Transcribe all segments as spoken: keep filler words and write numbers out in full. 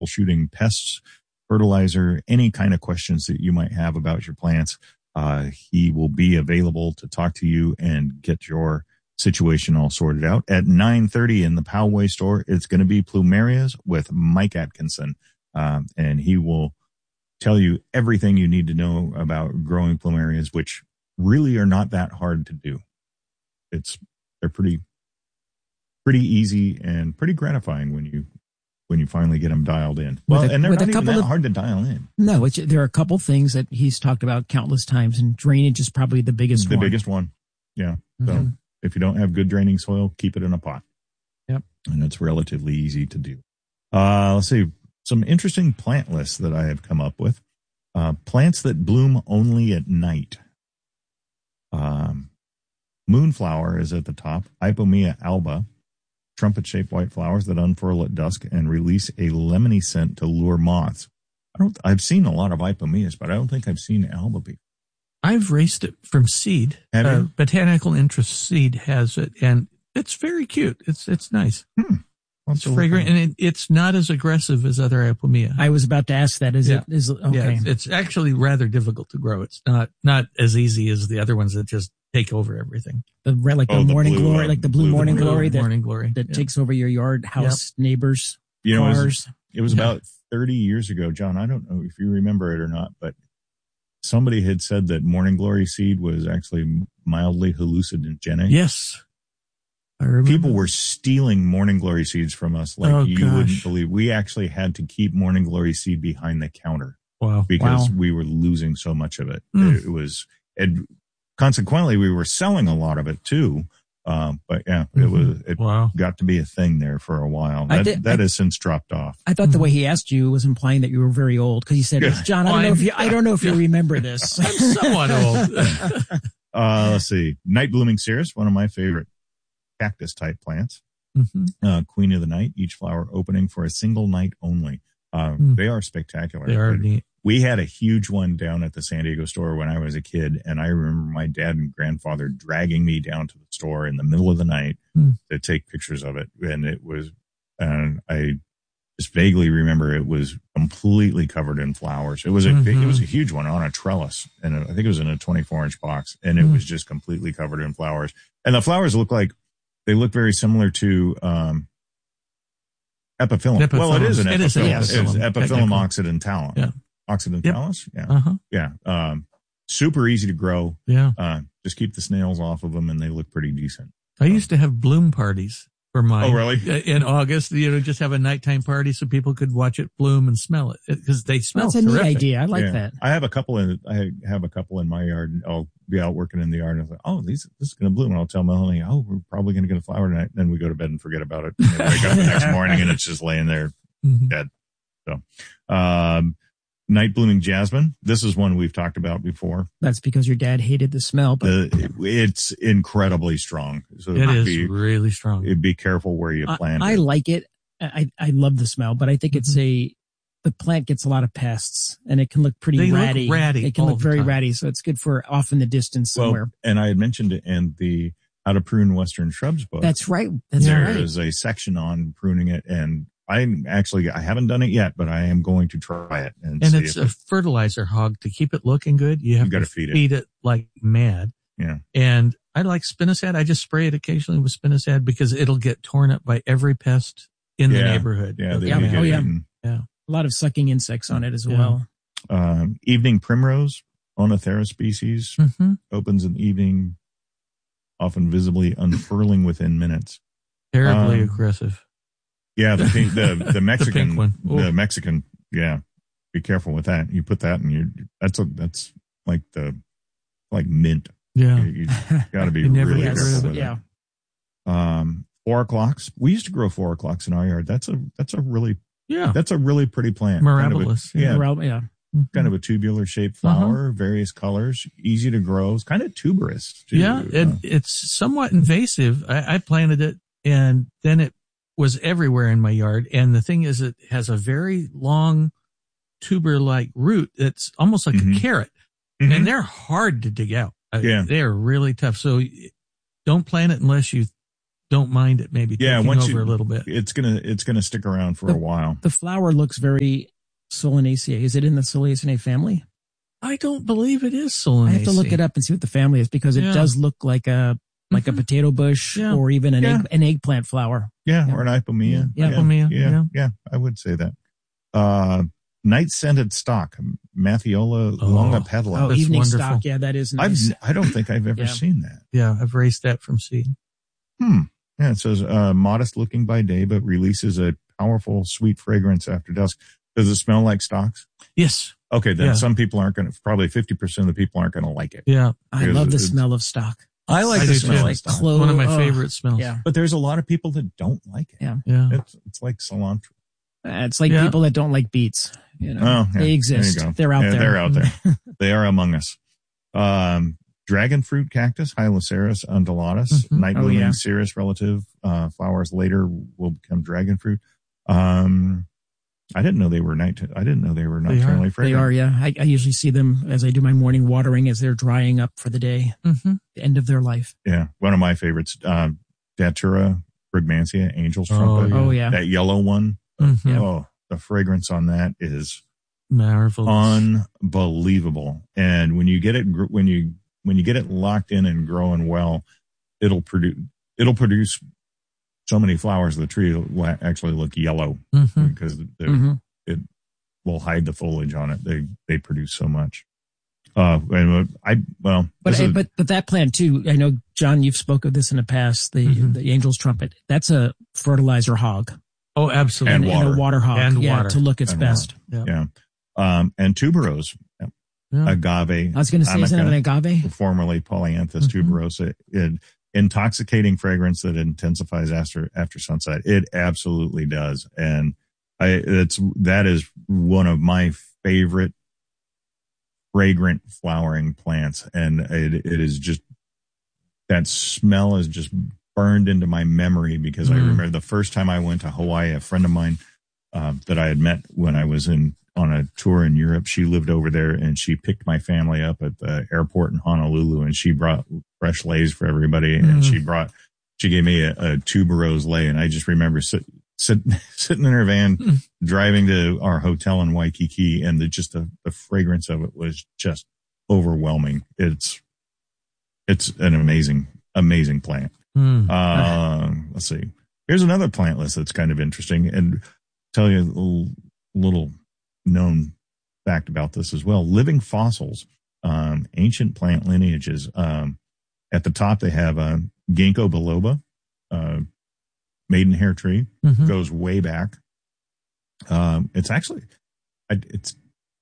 troubleshooting pests, fertilizer, any kind of questions that you might have about your plants. Uh, he will be available to talk to you and get your situation all sorted out. At nine thirty in the Poway store, it's going to be Plumerias with Mike Atkinson. Um, and he will tell you everything you need to know about growing plumerias, which really are not that hard to do. It's, they're pretty, pretty easy and pretty gratifying when you, when you finally get them dialed in. Well, a, and they're not even that of, hard to dial in. No, it's, there are a couple things that he's talked about countless times, and drainage is probably the biggest the one. The biggest one. Yeah. Mm-hmm. So if you don't have good draining soil, keep it in a pot. Yep. And it's relatively easy to do. Uh, let's see. Some interesting plant lists that I have come up with. Uh, plants that bloom only at night. Um, moonflower is at the top. Ipomea alba. Trumpet-shaped white flowers that unfurl at dusk and release a lemony scent to lure moths. I don't. I've seen a lot of ipomeas, but I don't think I've seen alba before. I've raised it from seed. Have uh, you? Botanical Interest Seed has it, and it's very cute. It's it's nice. Hmm. It's fragrant, and it, it's not as aggressive as other ipomea. I was about to ask that. Is yeah. it? Is okay? Yeah, it's, it's actually rather difficult to grow. It's not not as easy as the other ones that just take over everything. The red, like oh, the, the morning blue, glory, uh, like the blue, blue morning blue glory that morning glory that yeah. takes over your yard, house, yep. neighbors, you know, cars. It was, it was about thirty years ago, John. I don't know if you remember it or not, but somebody had said that morning glory seed was actually mildly hallucinogenic. Yes. I remember. People were stealing morning glory seeds from us like oh, you gosh. wouldn't believe. We actually had to keep morning glory seed behind the counter. Wow. Because wow. we were losing so much of it. Mm. It, it was, and consequently, we were selling a lot of it too. Um, but yeah, it mm-hmm. was, it wow. got to be a thing there for a while. That, did, that I, has since dropped off. I thought mm-hmm. the way he asked you was implying that you were very old, because he said, yeah. John, I don't know if you, I don't know if you remember this. I'm somewhat old. uh, let's see. Night blooming cereus, one of my favorite cactus type plants. Mm-hmm. Uh, queen of the night, each flower opening for a single night only. Uh, mm. They are spectacular. They are neat. We had a huge one down at the San Diego store when I was a kid, and I remember my dad and grandfather dragging me down to the store in the middle of the night mm. to take pictures of it. And it was, and I just vaguely remember it was completely covered in flowers. It was a mm-hmm. big, it was a huge one on a trellis, and I think it was in a twenty-four inch box, and it mm. was just completely covered in flowers. And the flowers look like, they look very similar to, um, epiphyllum. Epiphyllum. Well, it is an it epiphyllum. Is an epiphyllum. It's epiphyllum occidentalis. Yeah. Occidentalis? Yep. Yeah. Uh-huh. Yeah. Um, super easy to grow. Yeah. Uh, just keep the snails off of them and they look pretty decent. I used to have bloom parties for mine. Oh, really? In August, you know, just have a nighttime party so people could watch it bloom and smell it, because they smell That's a terrific. neat idea. I like yeah. that. I have a couple in, I have a couple in my yard, and I'll be out working in the yard and I'm like, oh, these, this is going to bloom. And I'll tell Melanie, oh, we're probably going to get a flower tonight. Then we go to bed and forget about it. And then wake up the next morning and it's just laying there mm-hmm. dead. So, um, night blooming jasmine. This is one we've talked about before. That's because your dad hated the smell, but the, it's incredibly strong. So it is be, really strong. Be careful where you plant I, it. I like it. I, I love the smell, but I think it's mm-hmm. a, the plant gets a lot of pests and it can look pretty they ratty. Look ratty. It can look very ratty. So it's good for off in the distance somewhere. Well, and I had mentioned it in the How to Prune Western Shrubs book. That's right. That's there right. There is a section on pruning it, and I actually, I haven't done it yet, but I am going to try it. And, and see it's if a fertilizer hog. To keep it looking good, you have you to feed it. feed it like mad. Yeah. And I like spinosad. I just spray it occasionally with spinosad because it'll get torn up by every pest in yeah. the neighborhood. Yeah. They yeah. do get Oh, yeah. eaten. Yeah. A lot of sucking insects on it as yeah. well. Um, evening primrose, Oenothera species, mm-hmm. opens in the evening, often visibly unfurling within minutes. Terribly um, aggressive. Yeah, the pink, the the Mexican, the, pink one. the Mexican. Yeah, be careful with that. You put that in your. That's a that's like the like mint. Yeah, you, you got to be you never really get careful rid of with it. Yeah. it. Um, four o'clocks. We used to grow four o'clocks in our yard. That's a that's a really yeah that's a really pretty plant. Mirabilis. Kind of a, yeah, Mirab- yeah. Mm-hmm. kind of a tubular shaped flower, uh-huh. various colors, easy to grow. It's kind of tuberous too. Yeah, it, uh, it's somewhat invasive. I, I planted it, and then it was everywhere in my yard. And the thing is, it has a very long tuber-like root that's almost like mm-hmm. a carrot, mm-hmm. and they're hard to dig out. Yeah, they're really tough. So don't plant it unless you don't mind it maybe Yeah, taking once over you, a little bit. it's gonna it's gonna stick around for The- a while. The flower looks very Solanaceae. Is it in the Solanaceae family? I don't believe it is Solanaceae. I have to look it up and see what the family is because it Yeah. does look like a like Mhm. a potato bush Yeah. or even an Yeah. egg, an eggplant flower. Yeah, Yeah. or an ipomea. Yeah. Ipomea, Yeah, yeah. yeah, I would say that. Uh, night-scented stock, Mathiola Oh. longipetala. Oh, That's evening wonderful. stock. Yeah, that is I've nice. I don't think I've ever Yeah. seen that. Yeah, I've raised that from seed. Hmm. Yeah, it says uh, modest looking by day, but releases a powerful sweet fragrance after dusk. Does it smell like stocks? Yes. Okay, then Yeah. some people aren't going to. Probably fifty percent of the people aren't going to like it. Yeah. I Because love the it's- smell of stock. I like I the do smell too. of Like stock, clove. One of my oh, favorite smells. Yeah. but there's a lot of people that don't like it. Yeah. Yeah. It's it's like cilantro. Uh, It's like Yeah. people that don't like beets. You know, Oh, yeah. they There you exist. go. They're out Yeah, there. they're out there. They are among us. Um, dragon fruit cactus, Hyloceras undulatus, Mhm. night Oh, blooming yeah. cirrus relative. Uh, flowers later will become dragon fruit. Um, I didn't know they were night. I didn't know they were They are. nocturnally They fragrant. are, yeah. I, I usually see them as I do my morning watering as they're drying up for the day, Mm-hmm. the end of their life. Yeah, one of my favorites, uh, Datura brugmansia, angel's Oh, trumpet. yeah. Oh, yeah. That yellow one. Mm-hmm. Oh, the fragrance on that is Marvelous. unbelievable. And when you get it, gr- when you when you get it locked in and growing well, it'll produce it'll produce so many flowers. The tree will actually look yellow Mm-hmm. because the, Mhm. it will hide the foliage on it. They they produce so much. Uh, and I well, But, this I, is- but but that plant too. I know, John, you've spoke of this in the past. The Mhm. the angel's trumpet. That's a fertilizer hog Oh, absolutely. And and, water. a water hog. And yeah, water. to look its And best. yeah, um, and tuberose, Yeah. agave, I was going to say, is that an amica, agave? formerly Polyanthus Mhm. tuberosa, it, intoxicating fragrance that intensifies after after sunset. It absolutely does, and I it's that is one of my favorite fragrant flowering plants, and it it is just that smell is just burned into my memory because I Mm. remember the first time I went to Hawaii, a friend of mine uh, that I had met when I was in on a tour in Europe. She lived over there, and she picked my family up at the airport in Honolulu, and she brought fresh leis for everybody, and Mm. she brought she gave me a, a tuberose lei, and I just remember sit, sit, sitting in her van Mm. driving to our hotel in Waikiki, and the, just the, the fragrance of it was just overwhelming. It's it's an amazing amazing plant. Mm. Uh, let's see. Here's another plant list that's kind of interesting, and tell you a little, little known fact about this as well. Living fossils, um, ancient plant lineages. Um, at the top, they have a ginkgo biloba, uh, maidenhair tree, Mhm. goes way back. Um, it's actually, I- it's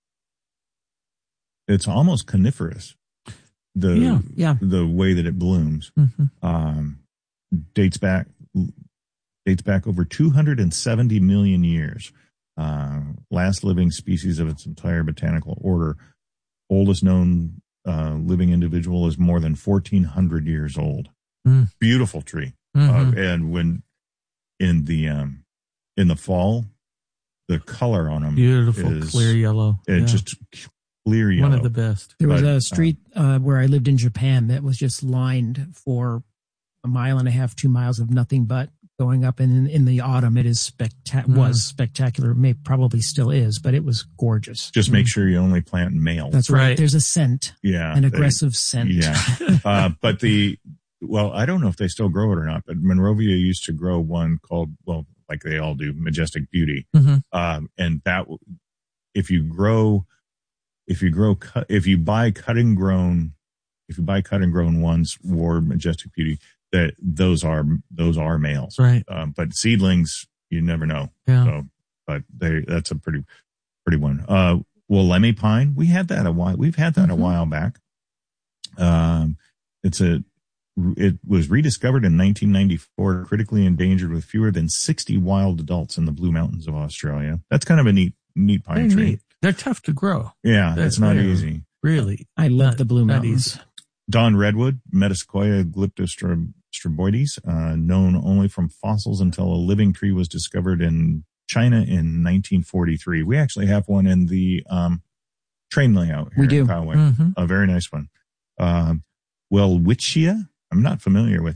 it's almost coniferous. The Yeah. Yeah. the way that it blooms. Mhm. Um, dates back dates back over two hundred seventy million years. Uh, last living species of its entire botanical order. Oldest known uh, living individual is more than fourteen hundred years old. Mm. Beautiful tree. Mhm. Uh, and when in the um, in the fall, the color on them Beautiful, is clear yellow. it Yeah. just clear yellow. One of the best. There was But, a street uh, where I lived in Japan that was just lined for a mile and a half, two miles of nothing but going up. And in, in the autumn, it is spectac- Mm. was spectacular. May probably still is, but it was gorgeous. Just make sure you only plant male. That's right. Right. There's a scent, yeah, an they- aggressive scent. Yeah. uh, but the, well, I don't know if they still grow it or not, but Monrovia used to grow one called, well, like they all do, Majestic Beauty. Mhm. Um, and that, if you grow, if you grow, cut, if you buy cut and grown, if you buy cut and grown ones or Majestic Beauty, that those are, those are males. Right. Um, but seedlings, you never know. Yeah. So, but they, that's a pretty, pretty one. Uh, well, Lemmy Pine, we had that a while, we've had that Mhm. a while back. Um, it's a, it was rediscovered in nineteen ninety-four, critically endangered with fewer than sixty wild adults in the Blue Mountains of Australia. That's kind of a neat, neat pine Very tree. neat. They're tough to grow. Yeah, That's it's not very- easy. Really. I love Not- the Blue not Mountains. easy. Don Redwood, Metasequoia glyptostroboides, uh, known only from fossils until a living tree was discovered in China in nineteen forty-three. We actually have one in the um, train layout here We do. in Poway. Mhm. A very nice one. Uh, Welwitschia, I'm not familiar with that.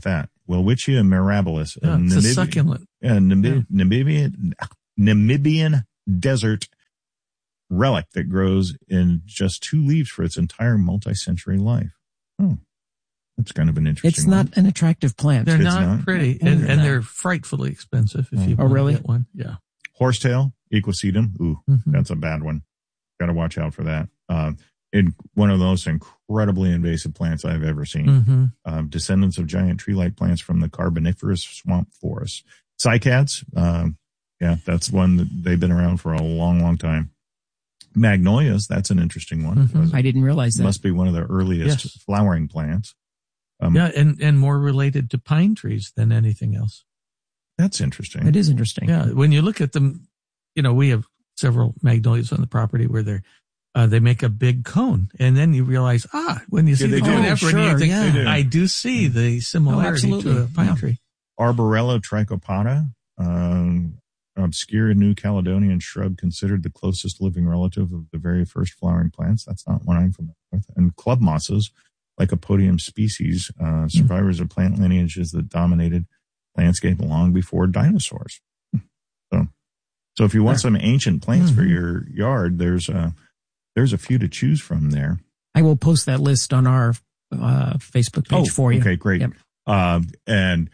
Welwitschia mirabilis, Yeah, a, it's a Namib- succulent. a Namib- Namibian Namibian desert relic that grows in just two leaves for its entire multi-century life. Oh, that's kind of an interesting It's not one. an attractive plant. They're It's not, not? pretty, No, and, they're and not. they're frightfully expensive if you Oh, want really? to get one. Yeah. Horsetail, equisetum. Ooh, Mhm. that's a bad one. Got to watch out for that. Um, in one of the most incredibly invasive plants I've ever seen. Mm-hmm. Um, descendants of giant tree-like plants from the Carboniferous swamp forests. Cycads, um, yeah, that's one that they've been around for a long, long time. Magnolias, that's an interesting one. Mhm. I didn't realize that. Must be one of the earliest Yes. flowering plants. Um, Yeah, and, and more related to pine trees than anything else. That's interesting. It is interesting. Yeah, when you look at them, you know, we have several magnolias on the property where they're uh, they make a big cone, and then you realize, ah, when you see they the do. cone Oh, afterward, you sure, think, yeah. They do. I do see the similarity absolutely. to a pine Yeah. tree. Arborella trichopata, um, obscure New Caledonian shrub considered the closest living relative of the very first flowering plants. That's not one I'm familiar with. And club mosses, like a podium species, uh, survivors of plant lineages that dominated landscape long before dinosaurs. So, so if you want some ancient plants for Mhm. your yard, there's a, there's a few to choose from there. I will post that list on our uh, Facebook page for you. Okay, great. Yep. Um, and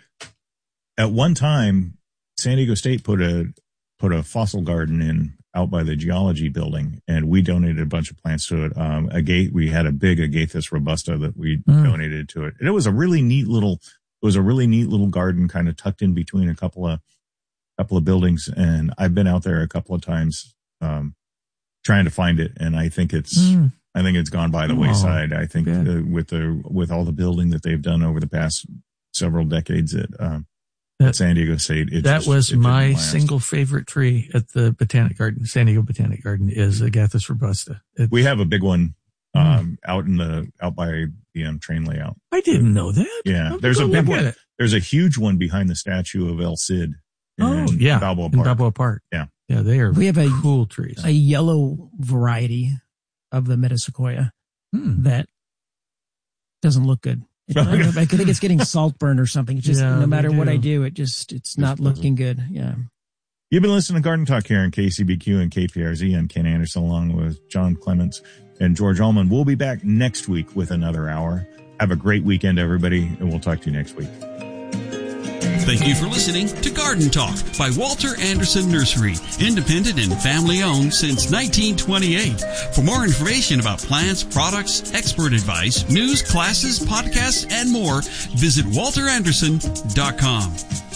at one time, San Diego State put a put a fossil garden in out by the geology building, and we donated a bunch of plants to it. Um, agate, we had a big Agathis robusta that we Mm. donated to it, and it was a really neat little. It was a really neat little garden, kind of tucked in between a couple of couple of buildings. And I've been out there a couple of times um, trying to find it, and I think it's. Mm. I think it's gone by the Oh, wayside. I think good. uh, with the with all the building that they've done over the past several decades at, um, That- at San Diego State, it That just- was it didn't my last. single favorite tree at the Botanic Garden, San Diego Botanic Garden, is Agathis robusta. It's- We have a big one Mm. um, out in the out by the um, train layout. I didn't know that. Yeah, I'll there's go a big look at one. it. There's a huge one behind the statue of El Cid. In Oh, yeah. Balboa In Park. Balboa Park. Yeah. Yeah, they are We have a- cool trees. A yellow variety of the metasequoia Hmm. that doesn't look good. It- I, don't know if I think it's getting saltburn or something. It's just Yeah, no they matter what do. I do, it just it's not doesn't. looking good. Yeah. You've been listening to Garden Talk here on K C B Q and K P R Z. I'm Ken Anderson along with John Clements and George Allman. We'll be back next week with another hour. Have a great weekend, everybody, and we'll talk to you next week. Thank you for listening to Garden Talk by Walter Anderson Nursery, independent and family owned since nineteen twenty-eight. For more information about plants, products, expert advice, news, classes, podcasts, and more, visit walter anderson dot com.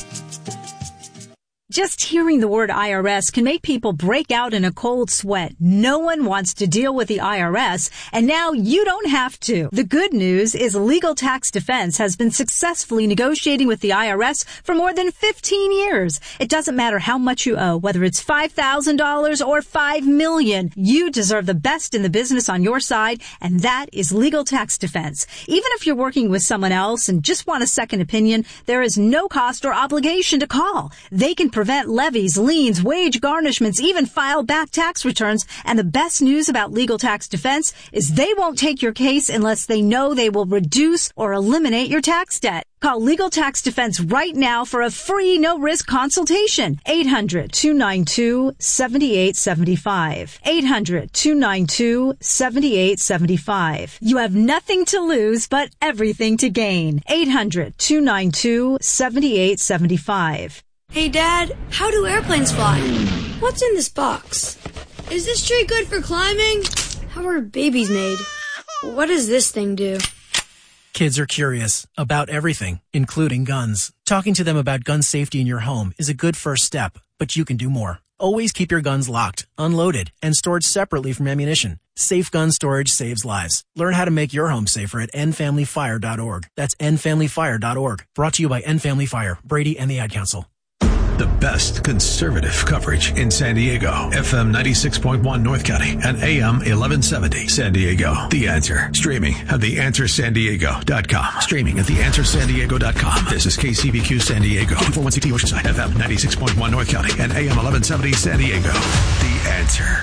Just hearing the word I R S can make people break out in a cold sweat. No one wants to deal with the I R S, and now you don't have to. The good news is Legal Tax Defense has been successfully negotiating with the I R S for more than fifteen years. It doesn't matter how much you owe, whether it's five thousand dollars or five million dollars. You deserve the best in the business on your side, and that is Legal Tax Defense. Even if you're working with someone else and just want a second opinion, there is no cost or obligation to call. They can prevent levies, liens, wage garnishments, even file back tax returns. And the best news about Legal Tax Defense is they won't take your case unless they know they will reduce or eliminate your tax debt. Call Legal Tax Defense right now for a free no-risk consultation. eight hundred, two nine two, seven eight seven five. eight hundred, two nine two, seven eight seven five. You have nothing to lose but everything to gain. eight hundred, two nine two, seven eight seven five. Hey Dad, how do airplanes fly? What's in this box? Is this tree good for climbing? How are babies made? What does this thing do? Kids are curious about everything, including guns. Talking to them about gun safety in your home is a good first step, but you can do more. Always keep your guns locked, unloaded, and stored separately from ammunition. Safe gun storage saves lives. Learn how to make your home safer at end family fire dot org. That's end family fire dot org. Brought to you by End Family Fire, Brady, and the Ad Council. The best conservative coverage in San Diego. F M ninety-six point one North County and A M eleven seventy San Diego. The Answer. Streaming at the answer san diego dot com. Streaming at the answer san diego dot com. This is K C B Q San Diego. two forty-one C T Oceanside. F M ninety-six point one North County and A M eleven seventy San Diego. The Answer.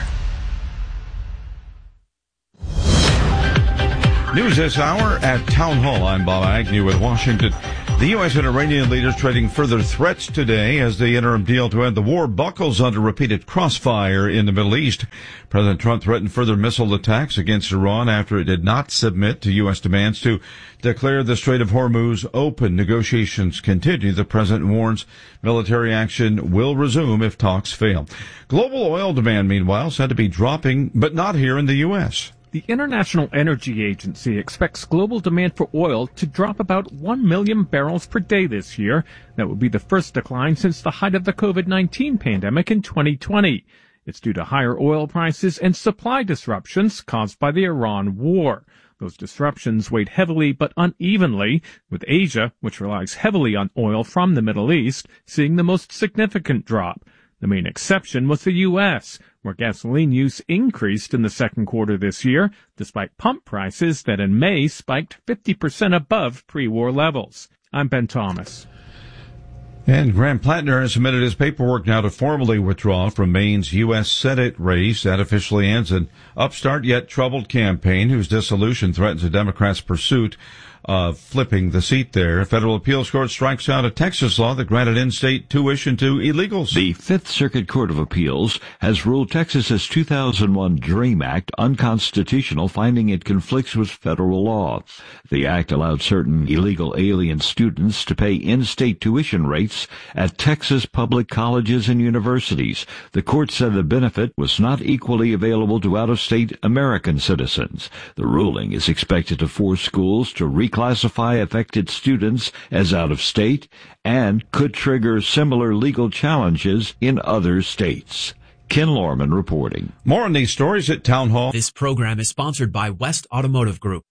News this hour at Town Hall. I'm Bob Agnew with Washington. The U S and Iranian leaders trading further threats today as the interim deal to end the war buckles under repeated crossfire in the Middle East. President Trump threatened further missile attacks against Iran after it did not submit to U S demands to declare the Strait of Hormuz open. Negotiations continue. The president warns military action will resume if talks fail. Global oil demand, meanwhile, said to be dropping, but not here in the U S. The International Energy Agency expects global demand for oil to drop about one million barrels per day this year. That would be the first decline since the height of the COVID nineteen pandemic in twenty twenty. It's due to higher oil prices and supply disruptions caused by the Iran war. Those disruptions weighed heavily but unevenly, with Asia, which relies heavily on oil from the Middle East, seeing the most significant drop. The main exception was the U S, where gasoline use increased in the second quarter this year, despite pump prices that in May spiked fifty percent above pre-war levels. I'm Ben Thomas. And Graham Plattner has submitted his paperwork now to formally withdraw from Maine's U S Senate race. That officially ends an upstart yet troubled campaign whose dissolution threatens the Democrats' pursuit of flipping the seat there. A federal appeals court strikes out a Texas law that granted in-state tuition to illegals. The Fifth Circuit Court of Appeals has ruled Texas's two thousand one DREAM Act unconstitutional, finding it conflicts with federal law. The act allowed certain illegal alien students to pay in-state tuition rates at Texas public colleges and universities. The court said the benefit was not equally available to out-of-state American citizens. The ruling is expected to force schools to re classify affected students as out-of-state and could trigger similar legal challenges in other states. Ken Lorman reporting. More on these stories at Town Hall. This program is sponsored by West Automotive Group.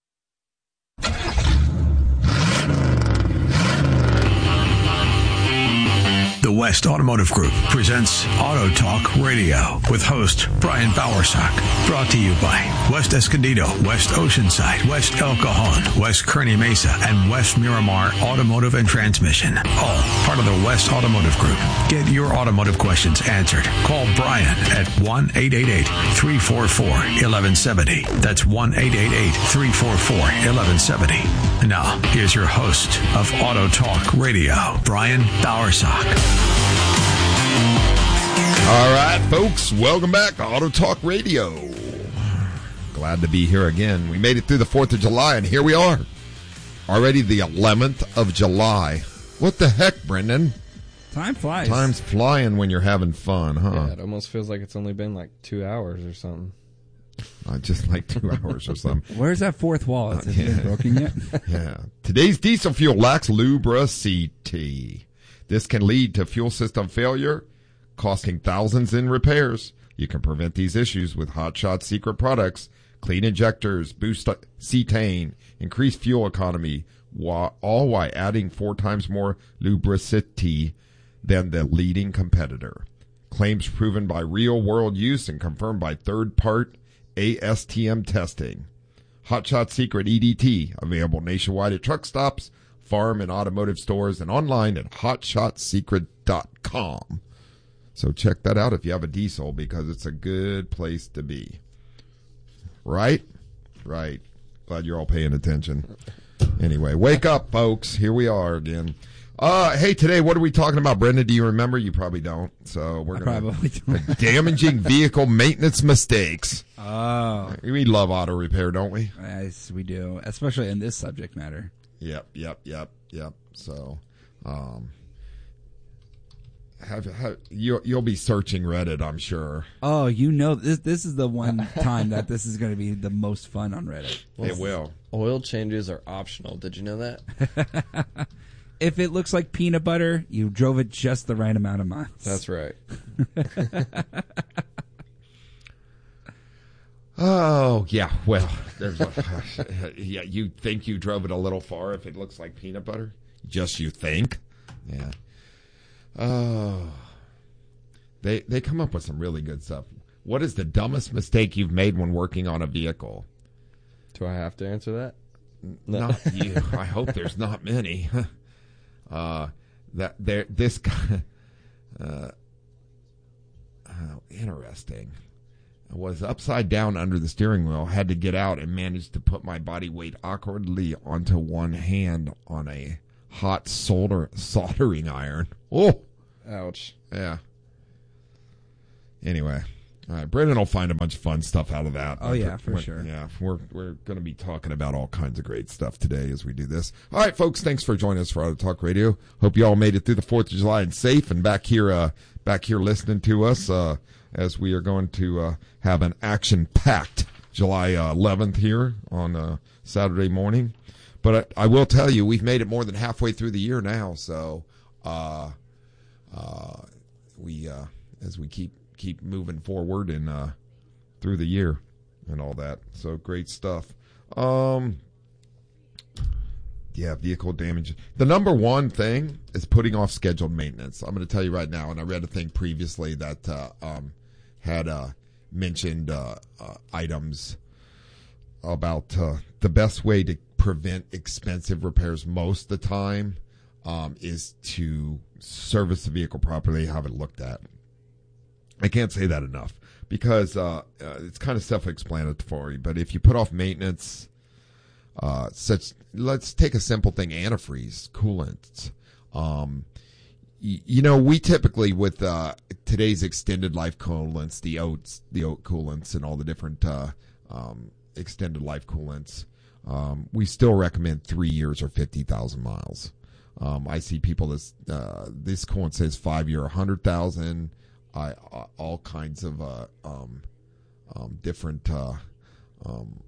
The West Automotive Group presents Auto Talk Radio with host Brian Bowersock. Brought to you by West Escondido, West Oceanside, West El Cajon, West Kearney Mesa, and West Miramar Automotive and Transmission. All part of the West Automotive Group. Get your automotive questions answered. Call Brian at one eight eight eight, three four four, one one seven zero. That's one eight eight eight, three four four, one one seven zero. Now, here's your host of Auto Talk Radio, Brian Bowersock. All right, folks, welcome back to Auto Talk Radio. Glad to be here again. We made it through the fourth of July, and here we are. Already the eleventh of July. What the heck, Brendan? Time flies. Time's flying when you're having fun, huh? Yeah, it almost feels like it's only been like two hours or something. Uh, just like two hours or something. Where's that fourth wall? Has Uh, it yeah. been broken yet? Yeah. Today's diesel fuel lacks lubricity. This can lead to fuel system failure, costing thousands in repairs. You can prevent these issues with Hot Shot Secret products, clean injectors, boost cetane, increase fuel economy, while, all while adding four times more lubricity than the leading competitor. Claims proven by real-world use and confirmed by third-part A S T M testing. Hot Shot Secret E D T, available nationwide at truck stops, farm and automotive stores, and online at hot shot secret dot com. So check that out if you have a diesel, because it's a good place to be. Right? Right. Glad you're all paying attention. Anyway, wake up, folks. Here we are again. Uh, hey, today, what are we talking about, Brenda? Do you remember? You probably don't. So we're going to damaging vehicle maintenance mistakes. Oh. We love auto repair, don't we? Yes, we do. Especially in this subject matter. Yep, yep, yep, yep. So, um, have, have you you'll be searching Reddit, I'm sure. Oh, you know, this this is the one time that this is going to be the most fun on Reddit. Well, it will. Oil changes are optional. Did you know that? If it looks like peanut butter, you drove it just the right amount of miles. That's right. Oh, yeah, well, there's a, yeah, you think you drove it a little far if it looks like peanut butter? Just you think? Yeah. Oh. They they come up with some really good stuff. What is the dumbest mistake you've made when working on a vehicle? Do I have to answer that? No. Not you. I hope there's not many. Uh, that there, this guy, uh, oh, interesting. I was upside down under the steering wheel, had to get out and managed to put my body weight awkwardly onto one hand on a hot solder soldering iron. Oh, ouch. Yeah. Anyway, all right. Brendan will find a bunch of fun stuff out of that. Oh yeah, for we're, sure. Yeah, we're we're going to be talking about all kinds of great stuff today as we do this. All right, folks. Thanks for joining us for Auto Talk Radio. Hope you all made it through the Fourth of July and safe, and back here, uh, back here listening to us uh, as we are going to uh, have an action-packed July uh, eleventh here on uh, Saturday morning. But I, I will tell you, we've made it more than halfway through the year now. So, uh, uh, we uh, as we keep keep moving forward and uh, through the year and all that. So great stuff. Um, yeah, vehicle damage. The number one thing is putting off scheduled maintenance. I'm going to tell you right now, and I read a thing previously that uh, um, had uh, mentioned uh, uh, items about uh, the best way to prevent expensive repairs most of the time um, is to service the vehicle properly, have it looked at. I can't say that enough because uh, uh, it's kind of self-explanatory. But if you put off maintenance, uh, such let's take a simple thing: antifreeze, coolants. Um, y- you know, we typically with uh, today's extended life coolants, the oats, the oat coolants, and all the different uh, um, extended life coolants. Um, we still recommend three years or fifty thousand miles. Um, I see people this, uh, this coolant says five year, a hundred thousand, I, uh, all kinds of, uh, um, um, different, uh, um,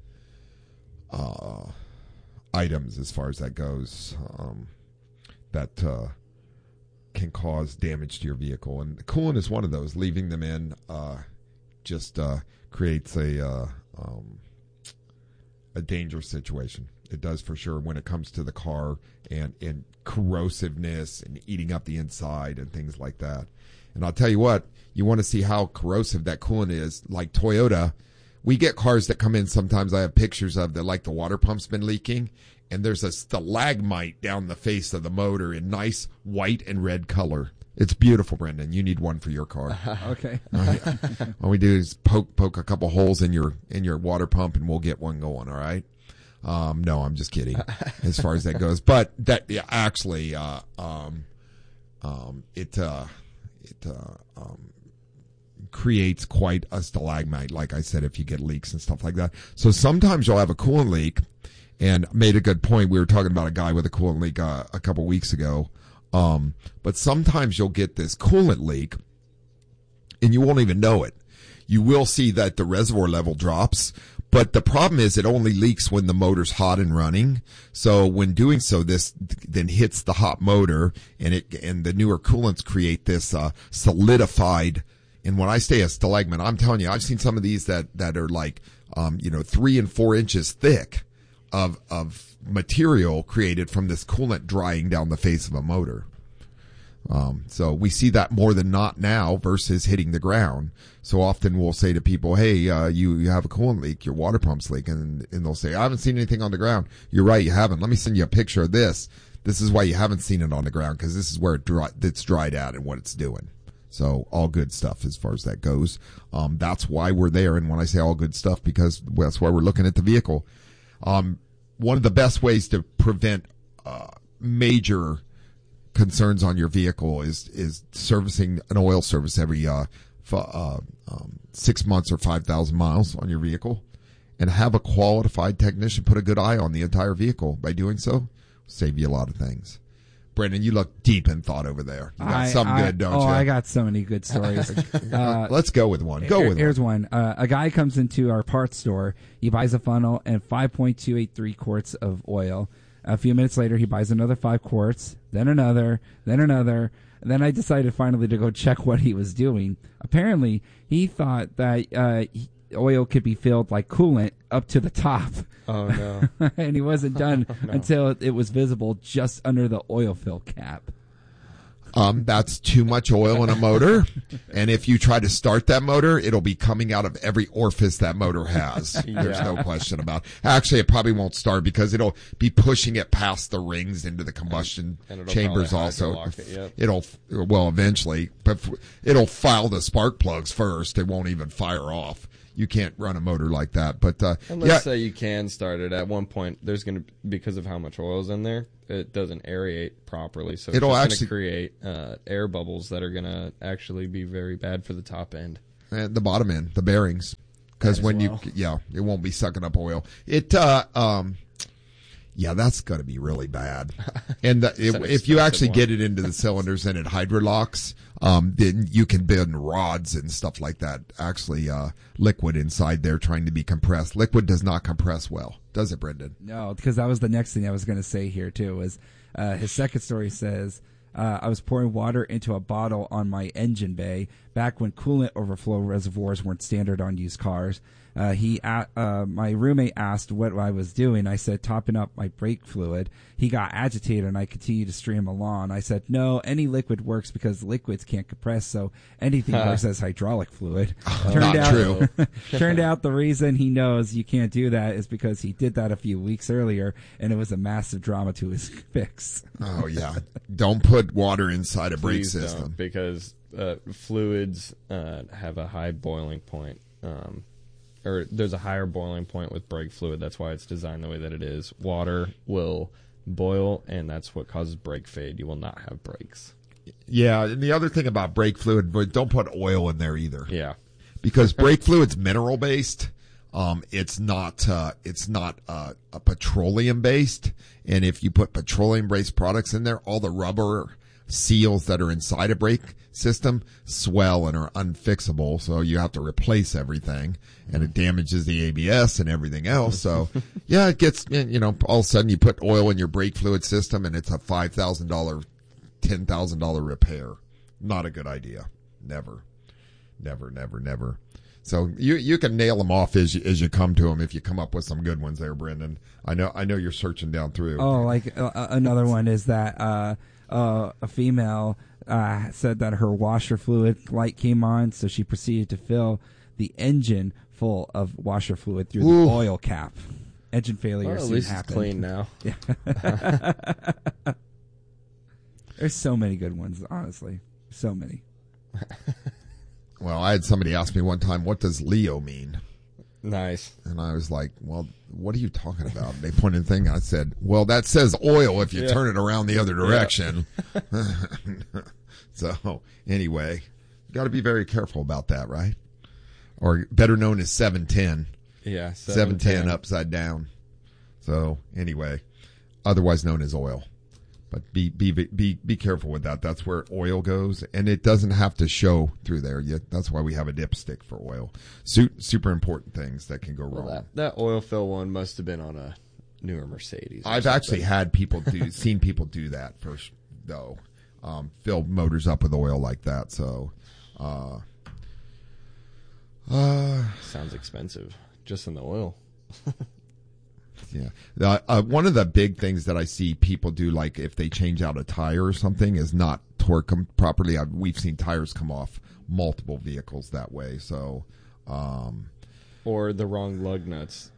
uh, items as far as that goes, um, that, uh, can cause damage to your vehicle. And the coolant is one of those. Leaving them in, uh, just, uh, creates a, uh, um, a dangerous situation. It does for sure when it comes to the car and, and corrosiveness and eating up the inside and things like that. And I'll tell you what, you want to see how corrosive that coolant is. Like Toyota, we get cars that come in sometimes I have pictures of that, like the water pump's been leaking and there's a stalagmite down the face of the motor in nice white and red color. It's beautiful, Brendan. You need one for your car. Okay. All we do is poke poke a couple holes in your in your water pump, and we'll get one going. All right. Um, no, I'm just kidding. As far as that goes, but that yeah, actually, uh, um, um, it uh, it uh, um, creates quite a stalagmite. Like I said, if you get leaks and stuff like that. So sometimes you'll have a coolant leak, and made a good point. We were talking about a guy with a coolant leak uh, a couple weeks ago. Um, but sometimes you'll get this coolant leak and you won't even know it. You will see that the reservoir level drops, but the problem is it only leaks when the motor's hot and running. So when doing so, this then hits the hot motor and it, and the newer coolants create this, uh, solidified. And when I say a stalagmite, I'm telling you, I've seen some of these that, that are like, um, you know, three and four inches thick of, of, material created from this coolant drying down the face of a motor. Um, so we see that more than not now versus hitting the ground. So often we'll say to people, hey, uh, you, you have a coolant leak, your water pump's leaking. And, and they'll say, I haven't seen anything on the ground. You're right, you haven't. Let me send you a picture of this. This is why you haven't seen it on the ground, because this is where it dry, it's dried out and what it's doing. So all good stuff as far as that goes. Um, that's why we're there. And when I say all good stuff, because that's why we're looking at the vehicle. Um, One of the best ways to prevent uh, major concerns on your vehicle is is servicing an oil service every uh, f- uh, um, six months or five thousand miles on your vehicle, and have a qualified technician put a good eye on the entire vehicle. By doing so, save you a lot of things. Brendan, you look deep in thought over there. You got I, something I, good, don't oh, you? Oh, I got so many good stories. uh, Let's go with one. Go here, with here's one. Here's one. Uh, a guy comes into our parts store. He buys a funnel and five point two eight three quarts of oil. A few minutes later, he buys another five quarts, then another, then another. And then I decided finally to go check what he was doing. Apparently, he thought that uh, he, oil could be filled like coolant up to the top. Oh, no. And he wasn't done oh, no. until it was visible just under the oil fill cap. Um, that's too much oil in a motor. And if you try to start that motor, it'll be coming out of every orifice that motor has. Yeah. There's no question about it. Actually, it probably won't start because it'll be pushing it past the rings into the combustion and, and chambers also. It, yep. It'll, well, eventually, but it'll file the spark plugs first. It won't even fire off. You can't run a motor like that. But, uh, and let's yeah. say you can start it at one point. There's going to, because of how much oil's in there, it doesn't aerate properly, so It'll it's actually going to create uh, air bubbles that are going to actually be very bad for the top end. And the bottom end, the bearings. Because when well. you, yeah, it won't be sucking up oil. It, uh, um, yeah, that's going to be really bad. And the, it, if you actually one. get it into the cylinders and it hydrolocks, um, then you can bend rods and stuff like that. Actually, uh, liquid inside there trying to be compressed. Liquid does not compress well, does it, Brendan? No, because that was the next thing I was going to say here too. Was uh, his second story says. Uh, I was pouring water into a bottle on my engine bay back when coolant overflow reservoirs weren't standard on used cars. Uh, he, uh, my roommate asked what I was doing. I said, topping up my brake fluid. He got agitated and I continued to stream along. I said, no, any liquid works because liquids can't compress, so anything works as hydraulic fluid. Oh, turned not out, true. Turned out the reason he knows you can't do that is because he did that a few weeks earlier and it was a massive drama to his fix. Oh, yeah. Don't put water inside a brake Please system. Don't, because uh, fluids uh, have a high boiling point. Um, or there's a higher boiling point with brake fluid. That's why it's designed the way that it is. Water will boil, and that's what causes brake fade. You will not have brakes. Yeah, and the other thing about brake fluid, but don't put oil in there either. Yeah. Because brake fluid's mineral based. Um, it's not, uh, it's not, uh, a petroleum based. And if you put petroleum based products in there, all the rubber seals that are inside a brake system swell and are unfixable. So you have to replace everything and it damages the A B S and everything else. So yeah, it gets, you know, all of a sudden you put oil in your brake fluid system and it's a five thousand dollars, ten thousand dollars repair. Not a good idea. Never, never, never, never. So you you can nail them off as you, as you come to them if you come up with some good ones there, Brendan. I know I know you're searching down through. Oh, like uh, another one is that uh, uh, a female uh, said that her washer fluid light came on, so she proceeded to fill the engine full of washer fluid through Ooh. the oil cap. Engine failure Well, at soon least happened. it's clean now. Yeah. There's so many good ones, honestly. So many. Well, I had somebody ask me one time, what does Leo mean? Nice. And I was like, well, what are you talking about? They pointed the thing. I said, well, that says oil if you Yeah. turn it around the other direction. Yeah. So anyway, got to be very careful about that, right? Or better known as seven ten. Yeah, seven ten upside down. So anyway, otherwise known as oil. But be be be be careful with that. That's where oil goes, and it doesn't have to show through there yet. That's why we have a dipstick for oil. Su- super important things that can go Well, wrong. that, that oil fill one must have been on a newer Mercedes. or I've something. actually had people do, seen people do that first, though. Um, fill motors up with oil like that. So, uh, uh, sounds expensive just in the oil. yeah. Uh, uh, one of the big things that I see people do, like if they change out a tire or something, is not torque them properly. I've, we've seen tires come off multiple vehicles that way. So, um, or the wrong lug nuts.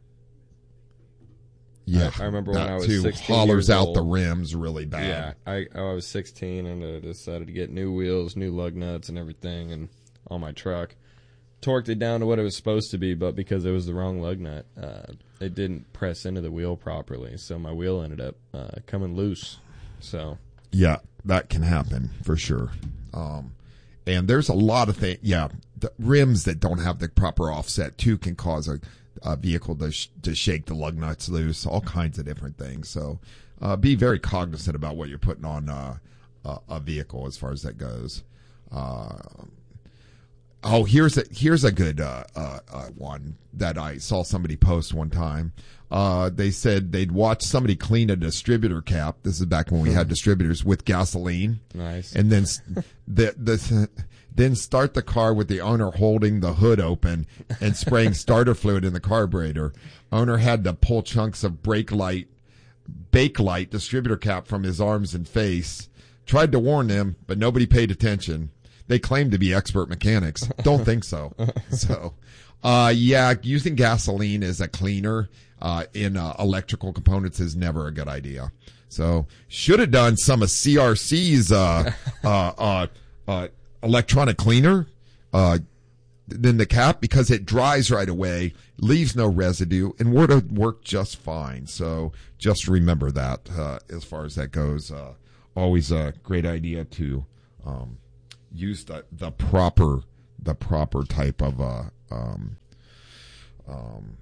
Yeah, I, I remember when that I was too sixteen hollers years out old. the rims really bad. Yeah, I I was sixteen and I decided to get new wheels, new lug nuts, and everything, and on my truck. Torqued it down to what it was supposed to be, but because it was the wrong lug nut, uh, it didn't press into the wheel properly, so my wheel ended up uh, coming loose. So yeah, that can happen for sure. Um, and there's a lot of things. Yeah, the rims that don't have the proper offset too can cause a, a vehicle to sh- to shake the lug nuts loose. All kinds of different things. So uh, be very cognizant about what you're putting on uh, a, a vehicle as far as that goes. Uh, Oh, here's a here's a good uh, uh, uh, one that I saw somebody post one time. Uh, they said they'd watch somebody clean a distributor cap. This is back when we had distributors with gasoline. Nice. And then the the then start the car with the owner holding the hood open and spraying starter fluid in the carburetor. Owner had to pull chunks of brake light, bake light distributor cap from his arms and face. Tried to warn them, but nobody paid attention. They claim to be expert mechanics. Don't think so. So, uh, yeah, using gasoline as a cleaner, uh, in, uh, electrical components is never a good idea. So, should have done some of C R C's, uh, uh, uh, uh, electronic cleaner. Uh, than the cap because it dries right away, leaves no residue, and would work just fine. So just remember that uh, as far as that goes. Uh, always a great idea to um, use the, the proper the proper type of uh, um, um,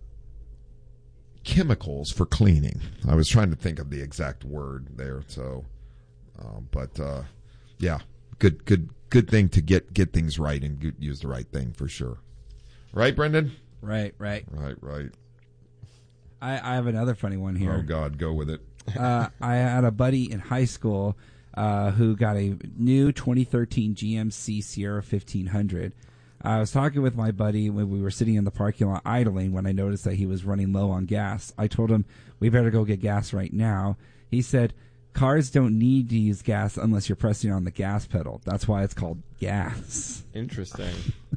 chemicals for cleaning. I was trying to think of the exact word there. So, um, but uh, yeah, good good. Good thing to get get things right and get, use the right thing for sure. Right, Brendan? Right, right. Right, right. I, I have another funny one here. Oh, God, go with it. uh, I had a buddy in high school uh, who got a new twenty thirteen G M C Sierra fifteen hundred. I was talking with my buddy when we were sitting in the parking lot idling when I noticed that he was running low on gas. I told him, we better go get gas right now. He said, cars don't need to use gas unless you're pressing on the gas pedal. That's why it's called gas. Interesting.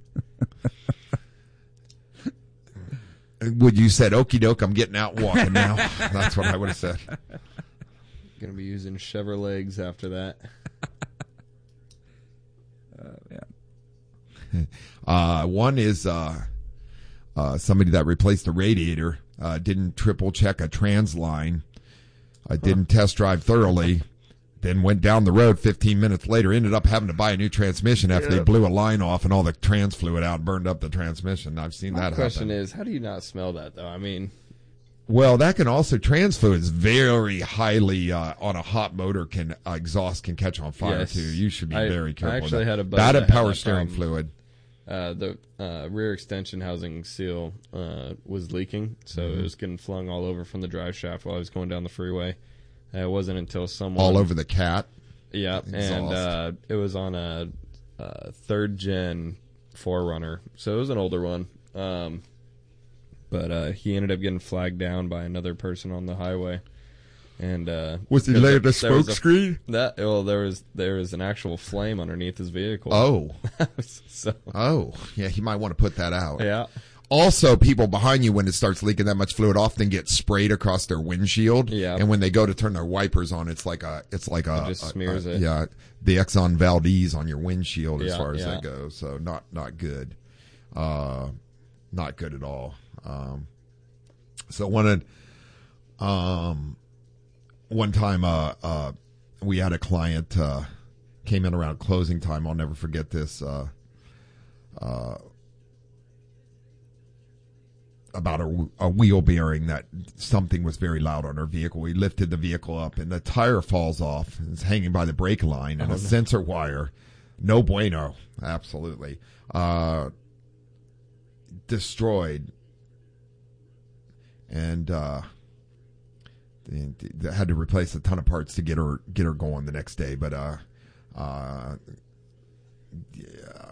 Would you said, okie doke, I'm getting out and walking now? That's what I would have said. Going to be using Chevrolets after that. Uh, yeah. Uh, one is uh, uh, somebody that replaced the radiator, uh, didn't triple check a trans line. I didn't huh. test drive thoroughly, then went down the road fifteen minutes later, ended up having to buy a new transmission after yeah. they blew a line off and all the trans fluid out and burned up the transmission. I've seen My that happen. My question is, how do you not smell that, though? I mean... Well, that can also, trans fluid is very highly, uh, on a hot motor, can uh, exhaust can catch on fire, yes. too. You should be I, very careful. I actually had a buddy Bad that and power had that steering problem. fluid. Uh, the uh, rear extension housing seal uh, was leaking, so mm-hmm. it was getting flung all over from the drive shaft while I was going down the freeway. Uh, it wasn't until someone... All over the cat? Yeah, exhaust. and uh, it was on a, a third-gen four runner, so it was an older one. Um, but uh, he ended up getting flagged down by another person on the highway. And uh, was he laying a smoke screen? That well, there was there was an actual flame underneath his vehicle. Oh, so oh, yeah, he might want to put that out. Yeah. Also, people behind you, when it starts leaking that much fluid, often get sprayed across their windshield. Yeah. And when they go to turn their wipers on, it's like a, it's like a, it just a, smears a, it. Yeah, the Exxon Valdez on your windshield, as yeah, far as yeah. that goes. So not not good, uh, not good at all. Um, so one, um, one time, uh, uh, we had a client uh, came in around closing time. I'll never forget this. Uh, uh, about a, a wheel bearing that something was very loud on our vehicle. We lifted the vehicle up and the tire falls off. It's hanging by the brake line and oh, a no. sensor wire. No bueno. Absolutely. Uh, destroyed. And, uh, they, they had to replace a ton of parts to get her, get her going the next day. But, uh, uh, yeah.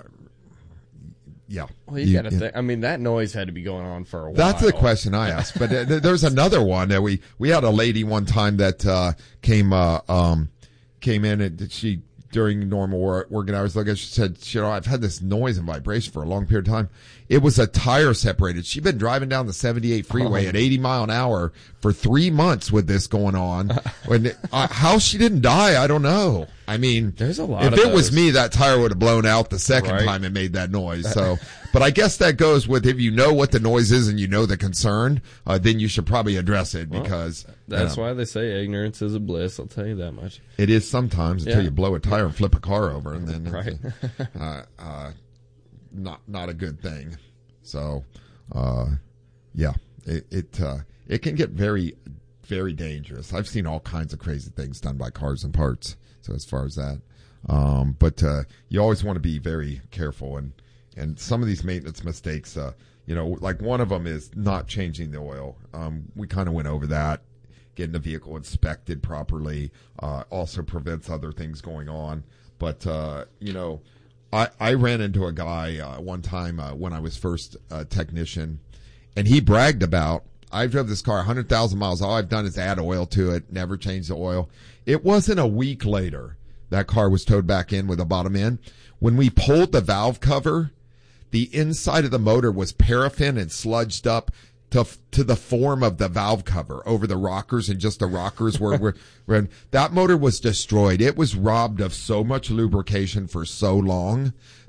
Yeah. Well, you, you got to think. I mean, that noise had to be going on for a while. That's the question I asked. But uh, there's another one that we we had a lady one time that uh, came uh, um, came in and she during normal work, working hours. Like she said, you know, I've had this noise and vibration for a long period of time. It was a tire separated. She'd been driving down the seventy-eight freeway oh. at eighty mile an hour for three months with this going on. When uh, how she didn't die, I don't know. I mean, there's a lot. If of it those. was me, that tire would have blown out the second right. time it made that noise. So, but I guess that goes with if you know what the noise is and you know the concern, uh, then you should probably address it well, because that's you know, why they say ignorance is a bliss. I'll tell you that much. It is sometimes until yeah. you blow a tire and flip a car over, and then right. it's, uh, uh, not not a good thing. So, uh, yeah, it it uh, it can get very very dangerous. I've seen all kinds of crazy things done by cars and parts. So as far as that, um, but uh, you always want to be very careful, and and some of these maintenance mistakes, uh, you know, like one of them is not changing the oil. Um, we kind of went over that. Getting the vehicle inspected properly uh, also prevents other things going on. But uh, you know, I I ran into a guy uh, one time uh, when I was first uh, technician, and he bragged about. I drove this car one hundred thousand miles. All I've done is add oil to it, never changed the oil. It wasn't a week later that car was towed back in with the bottom end. When we pulled the valve cover, the inside of the motor was paraffin and sludged up to to the form of the valve cover over the rockers, and just the rockers were, were, were that motor was destroyed. It was robbed of so much lubrication for so long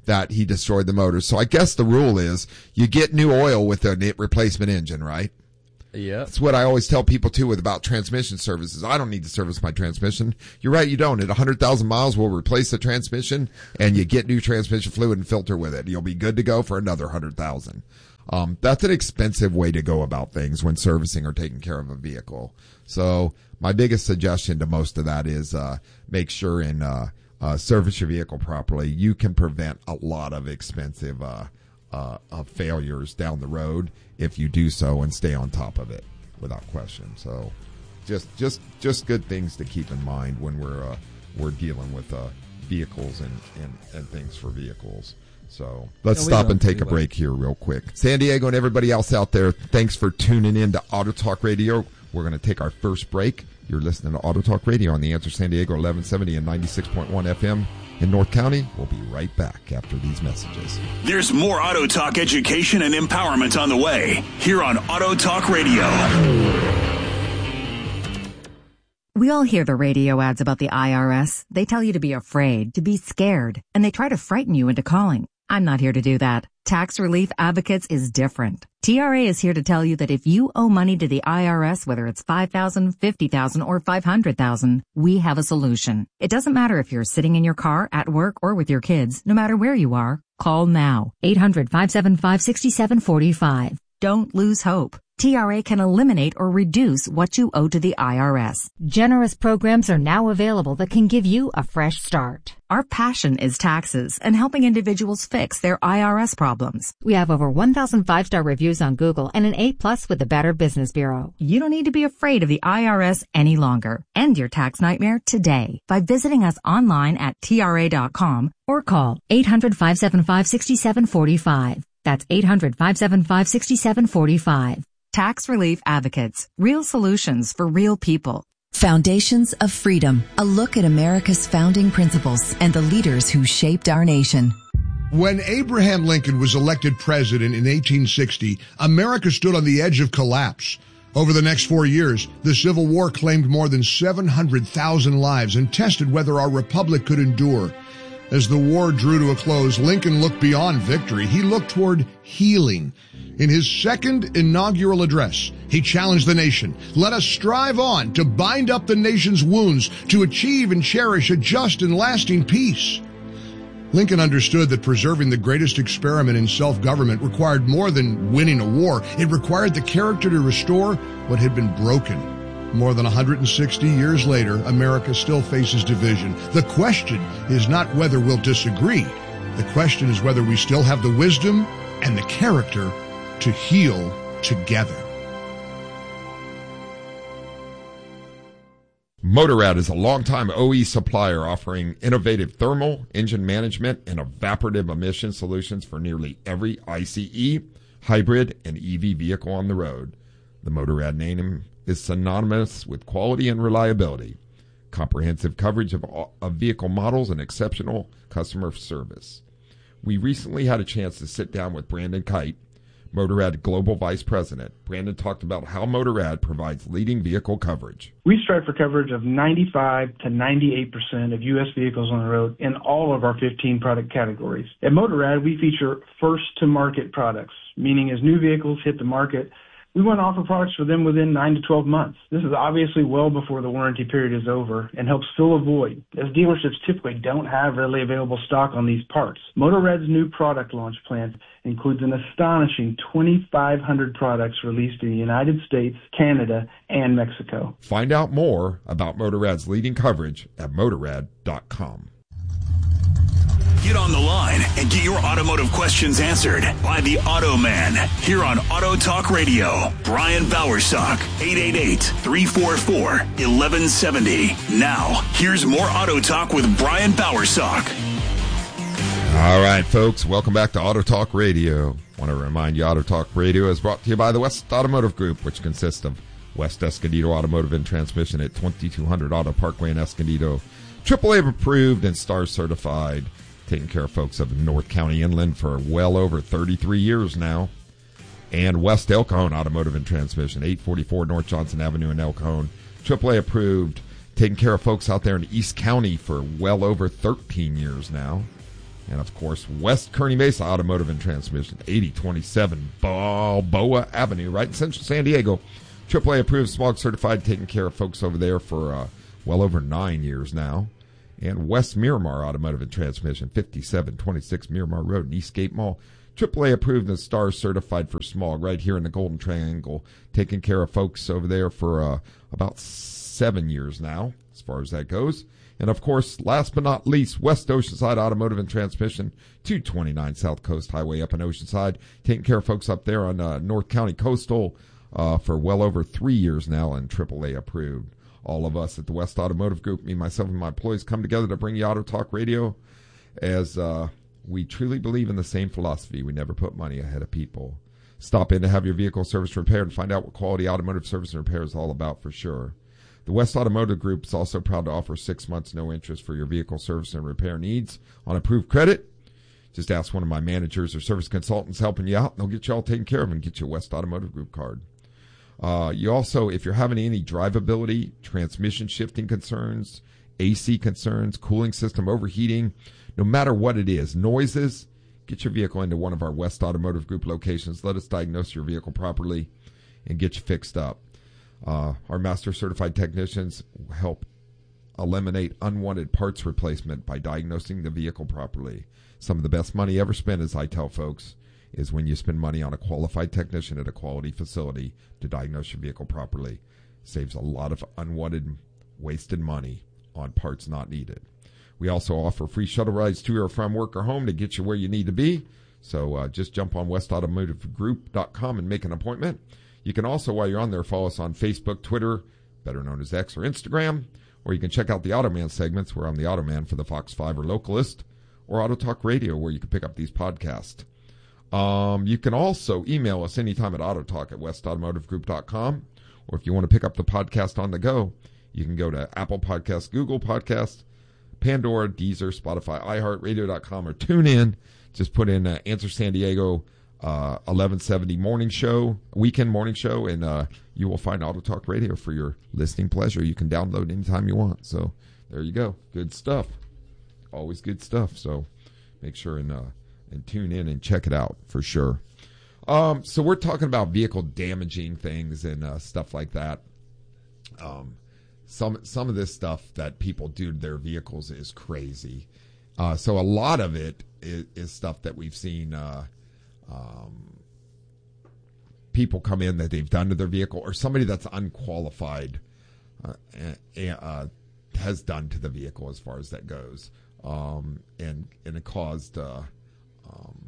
that he destroyed the motor. So I guess the rule is you get new oil with a replacement engine, right? Yeah. That's what I always tell people too with about transmission services. I don't need to service my transmission. You're right, you don't. At one hundred thousand miles, we'll replace the transmission and you get new transmission fluid and filter with it. You'll be good to go for another one hundred thousand. Um, that's an expensive way to go about things when servicing or taking care of a vehicle. So my biggest suggestion to most of that is, uh, make sure and, uh, uh, service your vehicle properly. You can prevent a lot of expensive, uh, uh, of failures down the road if you do so and stay on top of it without question. So just, just, just good things to keep in mind when we're, uh, we're dealing with, uh, vehicles and, and, and things for vehicles. So let's no, stop and take a break here real quick. San Diego and everybody else out there, thanks for tuning in to Auto Talk Radio. We're going to take our first break. You're listening to Auto Talk Radio on The Answer San Diego, eleven seventy and ninety-six point one F M in North County. We'll be right back after these messages. There's more Auto Talk education and empowerment on the way here on Auto Talk Radio. We all hear the radio ads about the I R S. They tell you to be afraid, to be scared, and they try to frighten you into calling. I'm not here to do that. Tax Relief Advocates is different. T R A is here to tell you that if you owe money to the I R S, whether it's five thousand dollars, fifty thousand dollars, or five hundred thousand dollars, we have a solution. It doesn't matter if you're sitting in your car, at work, or with your kids. No matter where you are, call now. eight hundred, five seven five, six seven four five. Don't lose hope. T R A can eliminate or reduce what you owe to the I R S. Generous programs are now available that can give you a fresh start. Our passion is taxes and helping individuals fix their I R S problems. We have over one thousand five-star reviews on Google and an A plus with the Better Business Bureau. You don't need to be afraid of the I R S any longer. End your tax nightmare today by visiting us online at T R A dot com or call eight hundred, five seven five, six seven four five. That's eight hundred, five seven five, six seven four five. Tax Relief Advocates. Real solutions for real people. Foundations of Freedom. A look at America's founding principles and the leaders who shaped our nation. When Abraham Lincoln was elected president in eighteen sixty, America stood on the edge of collapse. Over the next four years, the Civil War claimed more than seven hundred thousand lives and tested whether our republic could endure. As the war drew to a close, Lincoln looked beyond victory. He looked toward healing. In his second inaugural address, he challenged the nation. Let us strive on to bind up the nation's wounds, to achieve and cherish a just and lasting peace. Lincoln understood that preserving the greatest experiment in self-government required more than winning a war. It required the character to restore what had been broken. More than one hundred sixty years later, America still faces division. The question is not whether we'll disagree. The question is whether we still have the wisdom and the character to heal together. Motorrad is a longtime O E supplier offering innovative thermal, engine management, and evaporative emission solutions for nearly every ICE, hybrid, and E V vehicle on the road. The Motorrad name is synonymous with quality and reliability, comprehensive coverage of, of vehicle models, and exceptional customer service. We recently had a chance to sit down with Brandon Kite, Motorrad Global Vice President. Brandon talked about how Motorrad provides leading vehicle coverage. We strive for coverage of ninety-five to ninety-eight percent of U S vehicles on the road in all of our fifteen product categories. At Motorrad, we feature first-to-market products, meaning as new vehicles hit the market, we want to offer products for them within nine to twelve months. This is obviously well before the warranty period is over and helps fill a void, as dealerships typically don't have readily available stock on these parts. Motorrad's new product launch plan includes an astonishing twenty-five hundred products released in the United States, Canada, and Mexico. Find out more about Motorrad's leading coverage at motorrad dot com. Get on the line and get your automotive questions answered by the Auto Man here on Auto Talk Radio. Brian Bowersock, eight eight eight, three four four, one one seven zero. Now, here's more Auto Talk with Brian Bowersock. All right, folks, welcome back to Auto Talk Radio. I want to remind you, Auto Talk Radio is brought to you by the West Automotive Group, which consists of West Escondido Automotive and Transmission at twenty-two hundred Auto Parkway in Escondido. triple A approved and STAR certified. Taking care of folks of North County Inland for well over thirty-three years now. And West El Cajon Automotive and Transmission, eight forty-four North Johnson Avenue in El Cajon. triple A approved. Taking care of folks out there in East County for well over thirteen years now. And, of course, West Kearney Mesa Automotive and Transmission, eighty twenty-seven Balboa Avenue, right in central San Diego. triple A approved, smog certified, taking care of folks over there for uh, well over nine years now. And West Miramar Automotive and Transmission, fifty-seven twenty-six Miramar Road in Eastgate Mall. triple A approved and STAR certified for smog right here in the Golden Triangle. Taking care of folks over there for uh, about seven years now, as far as that goes. And, of course, last but not least, West Oceanside Automotive and Transmission, two twenty-nine South Coast Highway up in Oceanside. Taking care of folks up there on uh, North County Coastal uh, for well over three years now and triple A approved. All of us at the West Automotive Group, me, myself, and my employees come together to bring you Auto Talk Radio as uh, we truly believe in the same philosophy. We never put money ahead of people. Stop in to have your vehicle service repaired and find out what quality automotive service and repair is all about for sure. The West Automotive Group is also proud to offer six months no interest for your vehicle service and repair needs on approved credit. Just ask one of my managers or service consultants helping you out, and they'll get you all taken care of and get you a West Automotive Group card. Uh, you also, if you're having any drivability, transmission shifting concerns, A C concerns, cooling system overheating, no matter what it is, noises, get your vehicle into one of our West Automotive Group locations. Let us diagnose your vehicle properly and get you fixed up. Uh, our master certified technicians help eliminate unwanted parts replacement by diagnosing the vehicle properly. Some of the best money ever spent, as I tell folks, is when you spend money on a qualified technician at a quality facility to diagnose your vehicle properly. Saves a lot of unwanted, wasted money on parts not needed. We also offer free shuttle rides to or from work or home to get you where you need to be. So uh, just jump on west automotive group dot com and make an appointment. You can also, while you're on there, follow us on Facebook, Twitter, better known as X, or Instagram, or you can check out the Automan segments where I'm the Automan for the Fox five or Localist, or Auto Talk Radio where you can pick up these podcasts. Um, you can also email us anytime at autotalk at west automotive group dot com, or if you want to pick up the podcast on the go, you can go to Apple Podcasts, Google Podcasts, Pandora, Deezer, Spotify, i heart radio dot com, or tune in. Just put in uh, Answer San Diego uh, eleven seventy morning show, weekend morning show, and uh, you will find Auto Talk Radio for your listening pleasure. You can download anytime you want. So there you go. Good stuff. Always good stuff. So make sure and uh, and tune in and check it out for sure. Um, so we're talking about vehicle damaging things and uh, stuff like that. Um, some some of this stuff that people do to their vehicles is crazy. Uh, so a lot of it is, is stuff that we've seen uh, um, people come in that they've done to their vehicle, or somebody that's unqualified uh, uh, has done to the vehicle as far as that goes. Um, and, and it caused, uh, um,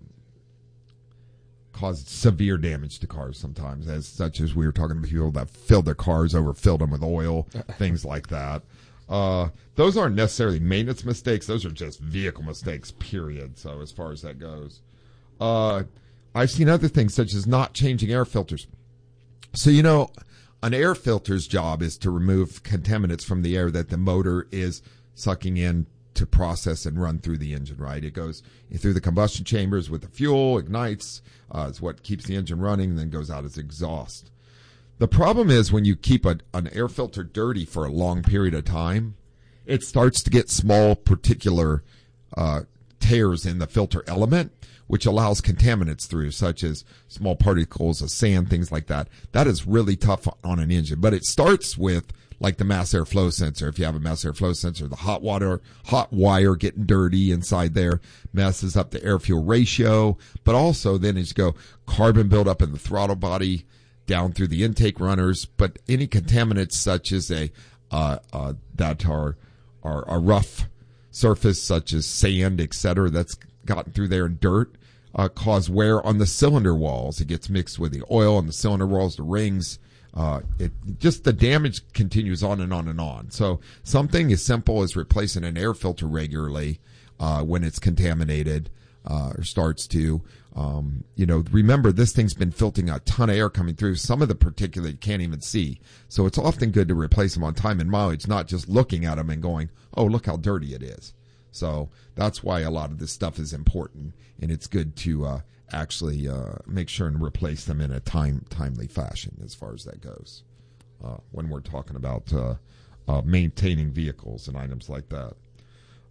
caused severe damage to cars sometimes, as such as we were talking about people that filled their cars, overfilled them with oil, things like that. Uh, those aren't necessarily maintenance mistakes. Those are just vehicle mistakes, period. So as far as that goes, uh, I've seen other things such as not changing air filters. So, you know, an air filter's job is to remove contaminants from the air that the motor is sucking in to process and run through the engine, right? It goes through the combustion chambers with the fuel, ignites, uh, is what keeps the engine running, and then goes out as exhaust. The problem is when you keep a, an air filter dirty for a long period of time, it starts to get small particular uh, tears in the filter element, which allows contaminants through, such as small particles of sand, things like that. That is really tough on an engine. But it starts with like the mass airflow sensor. If you have a mass airflow sensor, the hot water, hot wire getting dirty inside there messes up the air fuel ratio. But also then as you go, carbon buildup in the throttle body down through the intake runners. But any contaminants such as a uh, uh, that are, are a rough surface, such as sand, et cetera, that's gotten through there, and dirt uh, cause wear on the cylinder walls. It gets mixed with the oil on the cylinder walls, the rings. Uh, it just the damage continues on and on and on. So something as simple as replacing an air filter regularly uh, when it's contaminated uh, or starts to, um, you know, remember this thing's been filtering a ton of air coming through. Some of the particulate you can't even see. So it's often good to replace them on time and mileage, not just looking at them and going, oh, look how dirty it is. So that's why a lot of this stuff is important, and it's good to uh, actually uh, make sure and replace them in a time timely fashion as far as that goes uh, when we're talking about uh, uh, maintaining vehicles and items like that.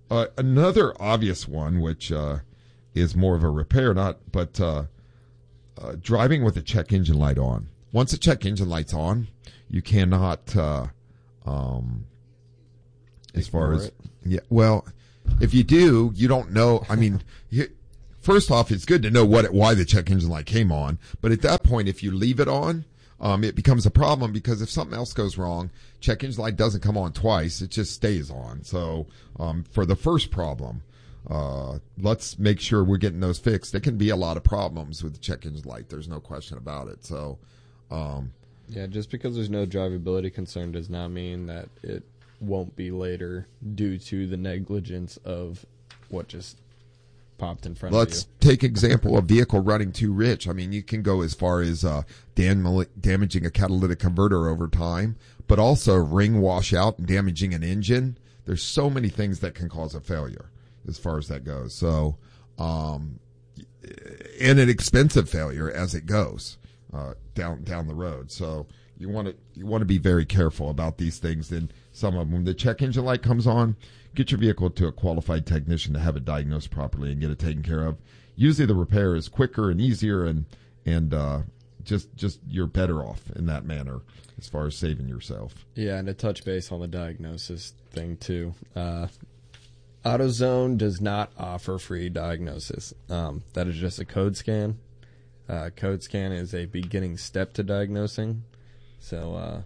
uh, another obvious one, which uh, is more of a repair, not but uh, uh, driving with the check engine light on. Once the check engine light's on, you cannot. Uh, um, as far as it. yeah, well, if you do, you don't know. I mean, you, first off, it's good to know what it, why the check engine light came on. But at that point, if you leave it on, um, it becomes a problem because if something else goes wrong, check engine light doesn't come on twice; it just stays on. So, um, for the first problem, uh, let's make sure we're getting those fixed. There can be a lot of problems with the check engine light. There's no question about it. So, um, yeah, just because there's no drivability concern does not mean that it won't be later due to the negligence of what just popped in front let's of you. take example of vehicle running too rich. I mean, you can go as far as uh, dam- damaging a catalytic converter over time, but also ring washout and damaging an engine. There's so many things that can cause a failure as far as that goes. So, um, and an expensive failure as it goes uh, down down the road. So you want to you want to be very careful about these things. And some of them, when the check engine light comes on, get your vehicle to a qualified technician to have it diagnosed properly and get it taken care of. Usually the repair is quicker and easier, and and uh, just just you're better off in that manner as far as saving yourself. Yeah, and to touch base on the diagnosis thing too. Uh, AutoZone does not offer free diagnosis. Um, that is just a code scan. Uh, code scan is a beginning step to diagnosing. So uh,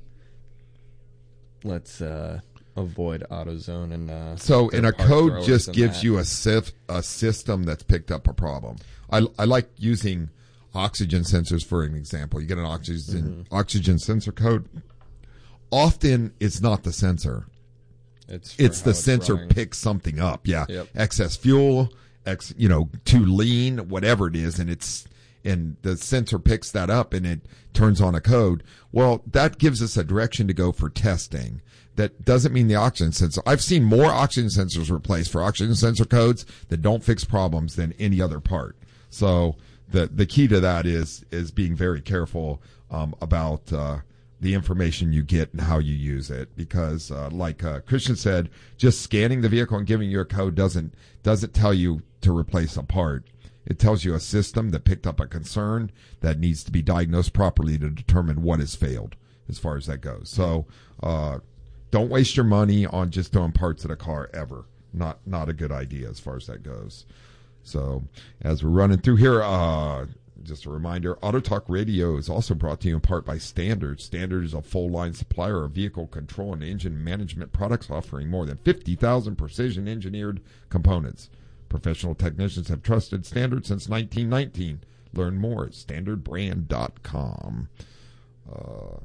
let's uh, avoid AutoZone and uh, so and a code just gives that. you a sif- a system that's picked up a problem. I I like using oxygen sensors for an example. You get an oxygen mm-hmm. oxygen sensor code. Often it's not the sensor. It's it's the it's sensor running. picks something up. Yeah, yep. Excess fuel, ex you know too lean, whatever it is, and it's. And the sensor picks that up and it turns on a code. Well, that gives us a direction to go for testing. That doesn't mean the oxygen sensor. I've seen more oxygen sensors replaced for oxygen sensor codes that don't fix problems than any other part. So the the key to that is is being very careful um, about uh, the information you get and how you use it. Because uh, like uh, Christian said, just scanning the vehicle and giving you a code doesn't doesn't tell you to replace a part. It tells you a system that picked up a concern that needs to be diagnosed properly to determine what has failed as far as that goes. So uh, don't waste your money on just throwing parts at a car ever. Not not a good idea as far as that goes. So as we're running through here, uh, just a reminder, Auto Talk Radio is also brought to you in part by Standard. Standard is a full-line supplier of vehicle control and engine management products offering more than fifty thousand precision-engineered components. Professional technicians have trusted Standard since nineteen nineteen. Learn more at standard brand dot com. Uh,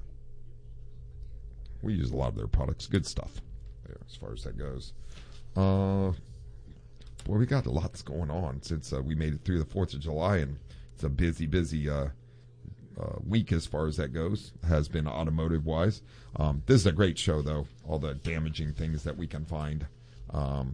we use a lot of their products. Good stuff there as far as that goes. Uh, boy, we got a lot that's going on since uh, we made it through the fourth of July, and it's a busy, busy uh, uh, week as far as that goes, has been automotive-wise. Um, this is a great show, though, all the damaging things that we can find. Um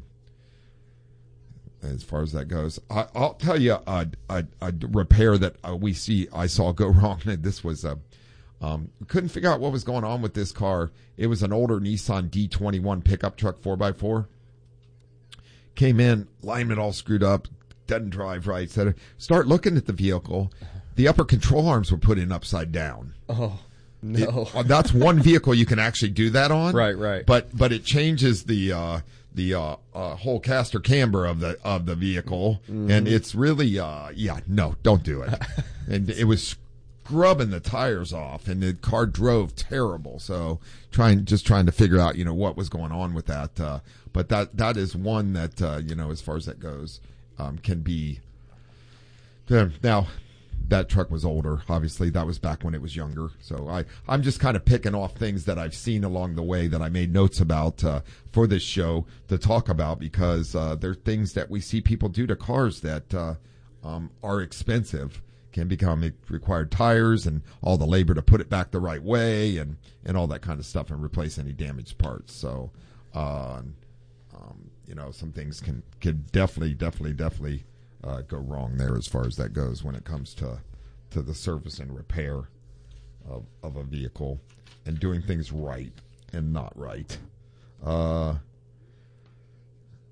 As far as that goes, I, I'll tell you a, a, a repair that uh, we see I saw go wrong. And this was a um, couldn't figure out what was going on with this car. It was an older Nissan D twenty-one pickup truck four by four. Came in, alignment all screwed up, doesn't drive right. Said, start looking at the vehicle. The upper control arms were put in upside down. Oh no! It, that's one vehicle you can actually do that on. Right, right. But but it changes the. Uh, the uh, uh, whole caster camber of the of the vehicle, mm-hmm. and it's really uh, yeah no don't do it. And it was scrubbing the tires off, and the car drove terrible. So trying just trying to figure out you know what was going on with that. Uh, but that that is one that uh, you know as far as that goes um, can be. Uh, now that truck was older. Obviously, that was back when it was younger. So I, I'm just kind of picking off things that I've seen along the way that I made notes about uh, for this show to talk about because uh, they're things that we see people do to cars that uh, um, are expensive, can become required tires and all the labor to put it back the right way and, and all that kind of stuff and replace any damaged parts. So, uh, um, you know, some things can, can definitely, definitely, definitely Uh, go wrong there as far as that goes when it comes to to the service and repair of of a vehicle and doing things right and not right. Uh,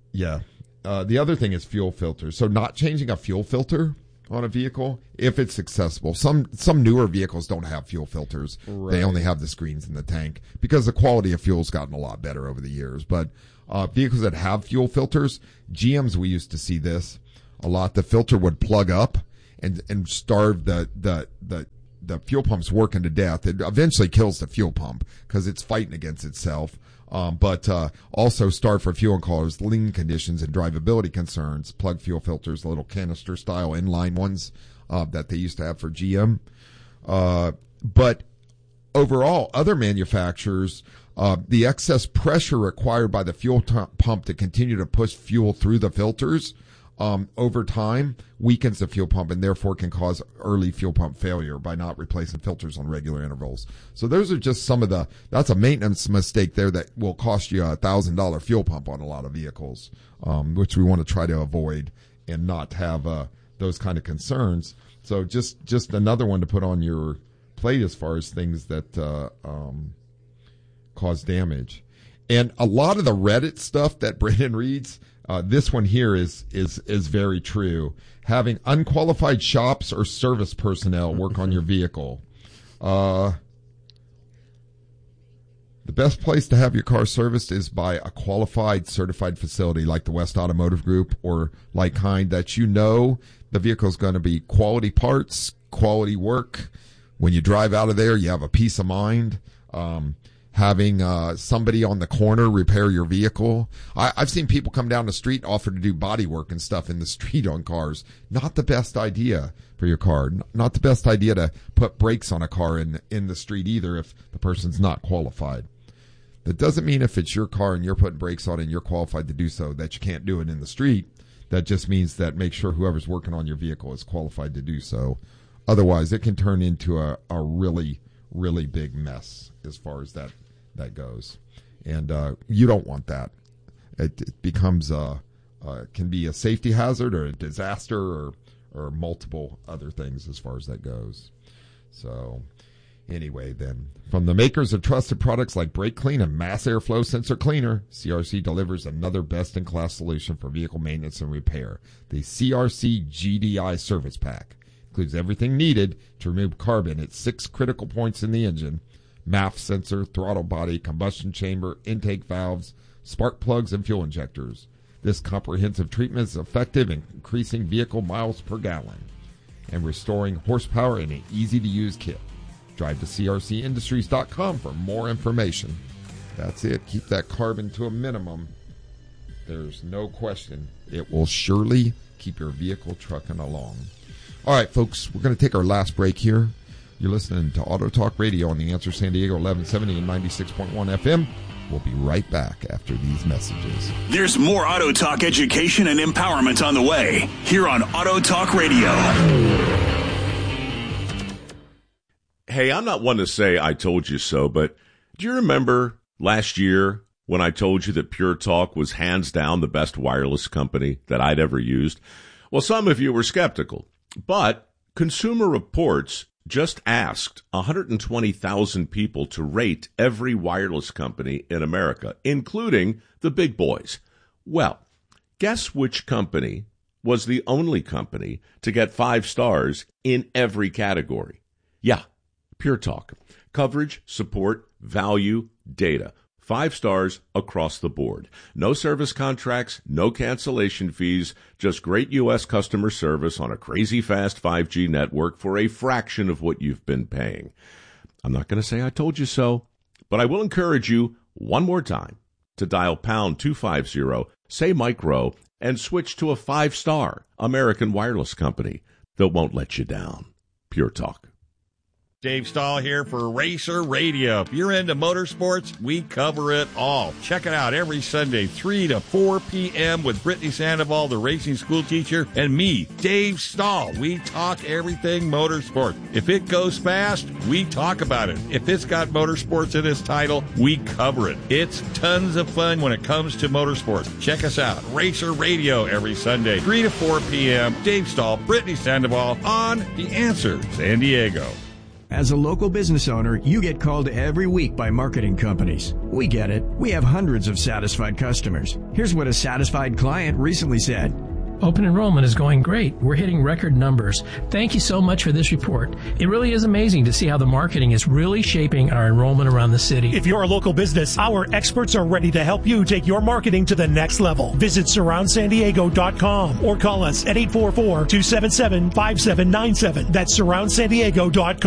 Yeah. Uh, the other thing is fuel filters. So not changing a fuel filter on a vehicle if it's accessible. Some some newer vehicles don't have fuel filters. Right. They only have the screens in the tank because the quality of fuel's gotten a lot better over the years. But uh, vehicles that have fuel filters, G Ms, we used to see this a lot. The filter would plug up and and starve the the the the fuel pump's working to death. It eventually kills the fuel pump because it's fighting against itself. Um, but uh, also starve for fuel and cause lean conditions and drivability concerns. Plug fuel filters, little canister style inline ones uh, that they used to have for G M. Uh, but overall, other manufacturers, uh, the excess pressure required by the fuel t- pump to continue to push fuel through the filters um, over time weakens the fuel pump and therefore can cause early fuel pump failure by not replacing filters on regular intervals. So those are just some of the, that's a maintenance mistake there that will cost you a thousand dollar fuel pump on a lot of vehicles, um, which we want to try to avoid and not have, uh, those kind of concerns. So just, just another one to put on your plate as far as things that, uh, um, cause damage. And a lot of the Reddit stuff that Brandon reads, Uh, this one here is, is, is very true. Having unqualified shops or service personnel work on your vehicle. Uh, the best place to have your car serviced is by a qualified, certified facility like the West Automotive Group or like kind that you know the vehicle is going to be quality parts, quality work. When you drive out of there, you have a peace of mind. Um, having uh, somebody on the corner repair your vehicle. I, I've seen people come down the street and offer to do body work and stuff in the street on cars. Not the best idea for your car. Not the best idea to put brakes on a car in in the street either if the person's not qualified. That doesn't mean if it's your car and you're putting brakes on and you're qualified to do so that you can't do it in the street. That just means that make sure whoever's working on your vehicle is qualified to do so. Otherwise, it can turn into a, a really, really big mess as far as that that goes, and uh, you don't want that. It, it becomes a uh, can be a safety hazard or a disaster or or multiple other things as far as that goes. So anyway, then from the makers of trusted products like Brake Clean and Mass Airflow Sensor Cleaner, C R C delivers another best-in-class solution for vehicle maintenance and repair. The C R C G D I Service Pack includes everything needed to remove carbon at six critical points in the engine: M A F sensor, throttle body, combustion chamber, intake valves, spark plugs, and fuel injectors. This comprehensive treatment is effective in increasing vehicle miles per gallon and restoring horsepower in an easy-to-use kit. Drive to C R C industries dot com for more information. That's it. Keep that carbon to a minimum. There's no question. It will surely keep your vehicle trucking along. All right, folks, we're going to take our last break here. You're listening to Auto Talk Radio on The Answer San Diego, eleven seventy and ninety-six point one F M. We'll be right back after these messages. There's more Auto Talk education and empowerment on the way here on Auto Talk Radio. Hey, I'm not one to say I told you so, but do you remember last year when I told you that Pure Talk was hands down the best wireless company that I'd ever used? Well, some of you were skeptical, but Consumer Reports just asked one hundred twenty thousand people to rate every wireless company in America, including the big boys. Well, guess which company was the only company to get five stars in every category? Yeah, Pure Talk. Coverage, support, value, data. Five stars across the board. No service contracts, no cancellation fees, just great U S customer service on a crazy fast five G network for a fraction of what you've been paying. I'm not going to say I told you so, but I will encourage you one more time to dial pound two fifty, say micro, and switch to a five-star American wireless company that won't let you down. Pure Talk. Dave Stahl here for Racer Radio. If you're into motorsports, we cover it all. Check it out every Sunday, three to four p.m. with Brittany Sandoval, the racing school teacher, and me, Dave Stahl. We talk everything motorsport. If it goes fast, we talk about it. If it's got motorsports in its title, we cover it. It's tons of fun when it comes to motorsports. Check us out, Racer Radio, every Sunday, three to four p.m. Dave Stahl, Brittany Sandoval on The Answer San Diego. As a local business owner, you get called every week by marketing companies. We get it. We have hundreds of satisfied customers. Here's what a satisfied client recently said. Open enrollment is going great. We're hitting record numbers. Thank you so much for this report. It really is amazing to see how the marketing is really shaping our enrollment around the city. If you're a local business, our experts are ready to help you take your marketing to the next level. Visit surround san diego dot com or call us at eight four four, two seven seven, five seven nine seven. That's surround san diego dot com.